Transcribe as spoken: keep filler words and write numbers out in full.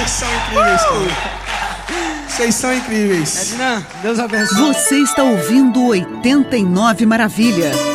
Vocês são incríveis, cara. Vocês são incríveis. Ednan, Deus abençoe. Você está ouvindo oitenta e nove Maravilha.